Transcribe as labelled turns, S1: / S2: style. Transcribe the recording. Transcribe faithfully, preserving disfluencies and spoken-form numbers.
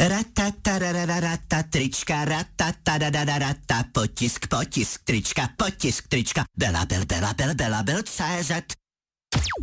S1: Ratatarararata, trička, ratatadadadadata, potisk, potisk, trička, potisk, trička, Belabel, Belabel, Belabel, C Z.